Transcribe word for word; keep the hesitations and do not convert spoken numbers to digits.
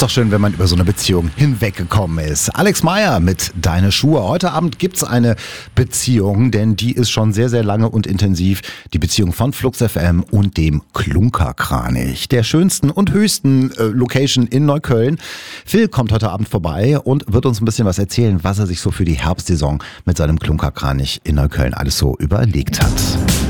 Ist doch schön, wenn man über so eine Beziehung hinweggekommen ist. Alex Meyer mit Deine Schuhe. Heute Abend gibt's eine Beziehung, denn die ist schon sehr, sehr lange und intensiv. Die Beziehung von Flux F M und dem Klunkerkranich, der schönsten und höchsten äh, Location in Neukölln. Phil kommt heute Abend vorbei und wird uns ein bisschen was erzählen, was er sich so für die Herbstsaison mit seinem Klunkerkranich in Neukölln alles so überlegt hat.